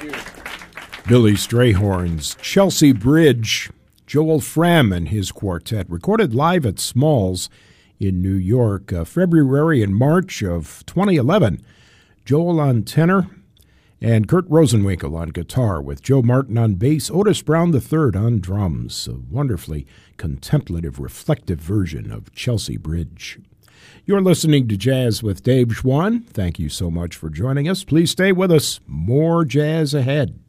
Billy Strayhorn's Chelsea Bridge. Joel Frahm and his quartet, recorded live at Smalls in New York, February and March of 2011. Joel on tenor and Kurt Rosenwinkel on guitar, with Joe Martin on bass, Otis Brown III on drums. A wonderfully contemplative, reflective version of Chelsea Bridge. You're listening to Jazz with Dave Schwann. Thank you so much for joining us. Please stay with us. More jazz ahead.